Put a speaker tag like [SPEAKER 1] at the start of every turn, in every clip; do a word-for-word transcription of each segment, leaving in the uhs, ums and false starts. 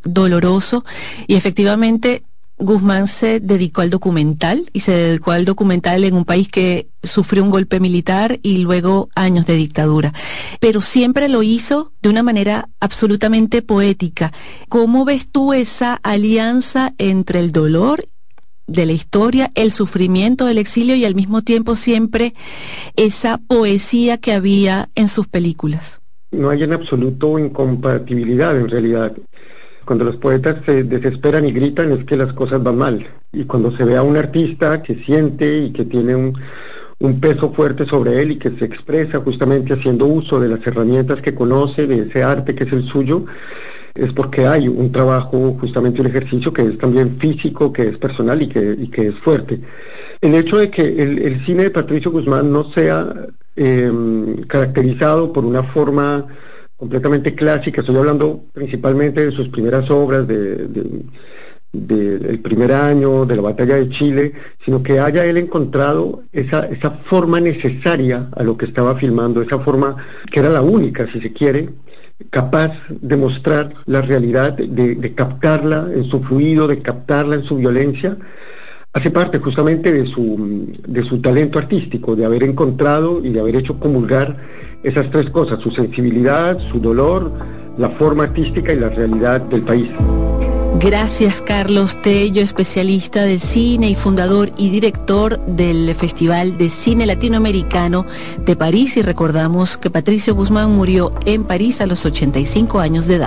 [SPEAKER 1] doloroso, y efectivamente Guzmán se dedicó al documental, y se dedicó al documental en un país que sufrió un golpe militar y luego años de dictadura. Pero siempre lo hizo de una manera absolutamente poética. ¿Cómo ves tú esa alianza entre el dolor de la historia, el sufrimiento del exilio y al mismo tiempo siempre esa poesía que había en sus películas?
[SPEAKER 2] No hay en absoluto incompatibilidad en realidad. Cuando los poetas se desesperan y gritan es que las cosas van mal. Y cuando se ve a un artista que siente y que tiene un, un peso fuerte sobre él y que se expresa justamente haciendo uso de las herramientas que conoce, de ese arte que es el suyo, es porque hay un trabajo, justamente un ejercicio que es también físico, que es personal y que, y que es fuerte. El hecho de que el, el cine de Patricio Guzmán no sea eh, caracterizado por una forma completamente clásica, estoy hablando principalmente de sus primeras obras, de, de, de, del primer año, de la batalla de Chile, sino que haya él encontrado esa, esa forma necesaria a lo que estaba filmando, esa forma que era la única, si se quiere, capaz de mostrar la realidad, de, de captarla en su fluido, de captarla en su violencia, hace parte justamente de su, de su talento artístico, de haber encontrado y de haber hecho comulgar esas tres cosas: su sensibilidad, su dolor, la forma artística y la realidad del país.
[SPEAKER 1] Gracias, Carlos Tello, especialista de cine y fundador y director del Festival de Cine Latinoamericano de París. Y recordamos que Patricio Guzmán murió en París a los ochenta y cinco años de edad.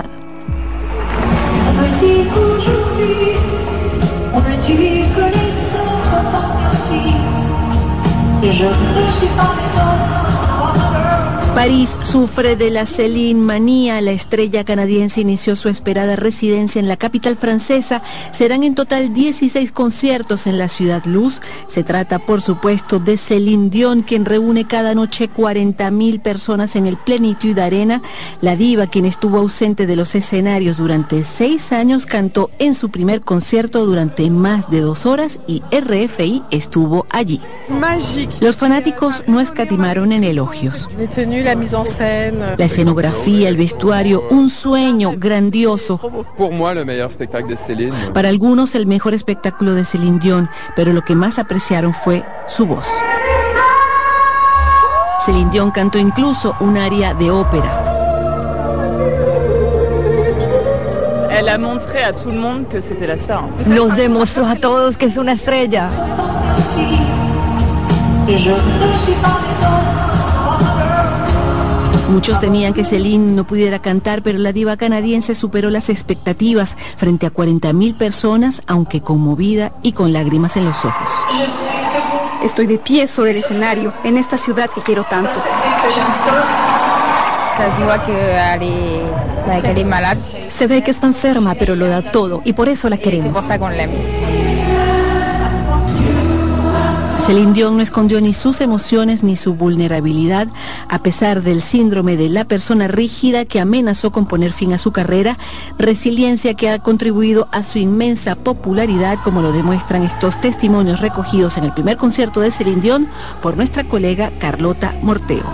[SPEAKER 1] París sufre de la Céline manía. La estrella canadiense inició su esperada residencia en la capital francesa. Serán en total dieciséis conciertos en la Ciudad Luz. Se trata, por supuesto, de Céline Dion, quien reúne cada noche cuarenta mil personas en el Plenitude Arena. La diva, quien estuvo ausente de los escenarios durante seis años, cantó en su primer concierto durante más de dos horas y R F I estuvo allí. Los fanáticos no escatimaron en elogios. La escenografía, el vestuario, un sueño grandioso. Para algunos el mejor espectáculo de Céline Dion, pero lo que más apreciaron fue su voz. Céline Dion cantó incluso un aria de ópera.
[SPEAKER 3] Nos demostró a todos que es una estrella.
[SPEAKER 1] Muchos temían que Céline no pudiera cantar, pero la diva canadiense superó las expectativas frente a cuarenta mil personas, aunque conmovida y con lágrimas en los ojos.
[SPEAKER 4] Estoy de pie sobre el escenario, en esta ciudad que quiero tanto.
[SPEAKER 3] Se ve que está enferma, pero lo da todo, y por eso la queremos.
[SPEAKER 1] Céline Dion no escondió ni sus emociones ni su vulnerabilidad, a pesar del síndrome de la persona rígida que amenazó con poner fin a su carrera, resiliencia que ha contribuido a su inmensa popularidad, como lo demuestran estos testimonios recogidos en el primer concierto de Céline Dion por nuestra colega Carlota Morteo.